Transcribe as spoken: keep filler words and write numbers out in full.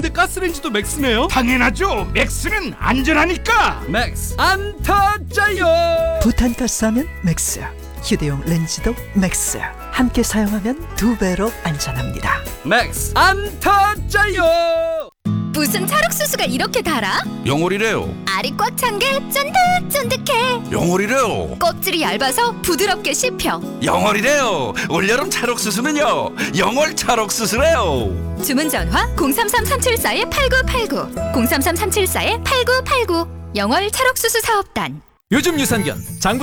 그런데 가스레인지도 맥스네요? 당연하죠. 맥스는 안전하니까. 맥스 안 터져요. 부탄가스하면 맥스, 휴대용 렌즈도 맥스. 함께 사용하면 두 배로 안전합니다. 맥스 안 터져요. 무슨 찰옥수수가 이렇게 달아? 영월이래요. 알이 꽉 찬 게 쫀득쫀득해. 영월이래요. 껍질이 얇아서 부드럽게 씹혀. 영월이래요. 올여름 찰옥수수는요, 영월 찰옥수수래요. 주문 전화 공삼삼 삼칠사 팔구팔구 공삼삼 삼칠사 팔구팔구 영월 찰옥수수 사업단. 요즘 유산균 장부